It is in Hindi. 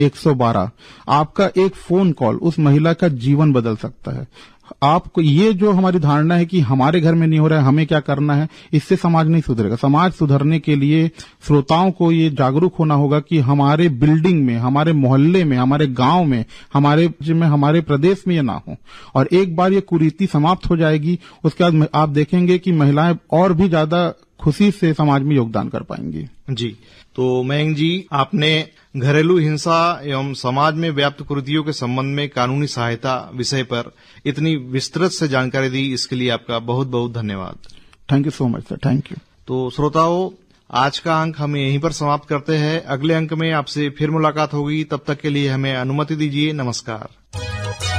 112। आपका एक फोन कॉल उस महिला का जीवन बदल सकता है। आपको ये जो हमारी धारणा है कि हमारे घर में नहीं हो रहा है, हमें क्या करना है, इससे समाज नहीं सुधरेगा। समाज सुधरने के लिए श्रोताओं को ये जागरूक होना होगा कि हमारे बिल्डिंग में, हमारे मोहल्ले में, हमारे गांव में, हमारे प्रदेश में ये ना हो। और एक बार ये कुरीति समाप्त हो जाएगी, उसके बाद आप देखेंगे कि महिलाएं और भी ज्यादा खुशी से समाज में योगदान कर पाएंगी। जी, तो मयंक जी, आपने घरेलू हिंसा एवं समाज में व्याप्त कुरीतियों के संबंध में कानूनी सहायता विषय पर इतनी विस्तृत से जानकारी दी, इसके लिए आपका बहुत बहुत धन्यवाद। Thank you so much sir, thank you. तो श्रोताओं, आज का अंक हम यहीं पर समाप्त करते हैं। अगले अंक में आपसे फिर मुलाकात होगी, तब तक के लिए हमें अनुमति दीजिए। नमस्कार।